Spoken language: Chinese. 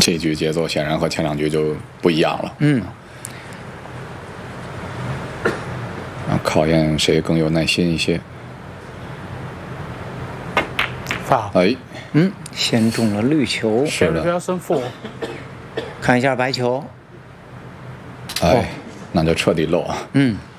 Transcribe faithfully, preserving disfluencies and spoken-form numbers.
这局节奏显然和前两局就不一样了。 嗯， 啊，考验谁更有耐心一些。 发哎， 嗯，先中了绿球， 是的， 不要升 four， 看一下白球。 哎，那就彻底漏啊。 嗯。